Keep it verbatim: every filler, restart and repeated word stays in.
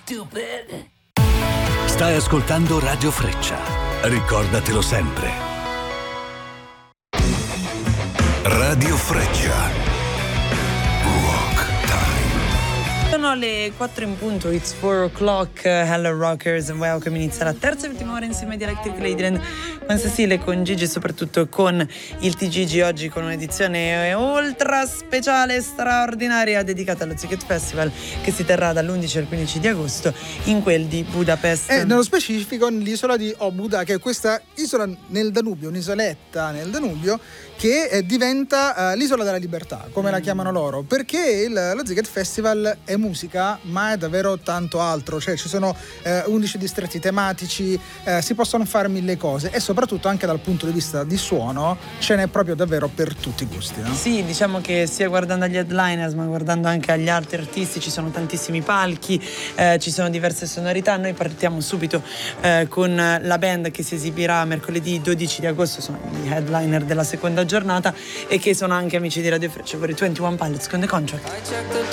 stupid. Stai ascoltando Radio Freccia. Ricordatelo sempre. Radio Freccia. Sono le quattro in punto, it's four o'clock, hello rockers and welcome, inizia la terza e ultima ora insieme ad Electric Ladyland con Cecile, con Gigi e soprattutto con il T G G, oggi con un'edizione ultra speciale, straordinaria, dedicata allo Ziget Festival che si terrà dall'undici al quindici di agosto in quel di Budapest. E nello specifico nell'isola di Óbuda, che è questa isola nel Danubio, un'isoletta nel Danubio che eh, diventa eh, l'isola della libertà, come mm. la chiamano loro, perché il, lo Ziget Festival è musica, ma è davvero tanto altro, cioè ci sono eh, undici distretti tematici, eh, si possono fare mille cose e soprattutto anche dal punto di vista di suono ce n'è proprio davvero per tutti i gusti, no? Sì, diciamo che sia guardando agli headliners ma guardando anche agli altri artisti ci sono tantissimi palchi, eh, ci sono diverse sonorità. Noi partiamo subito eh, con la band che si esibirà mercoledì dodici di agosto, sono gli headliner della seconda giornata e che sono anche amici di Radio Freccia, ovvero i ventuno Pilots con The Contract.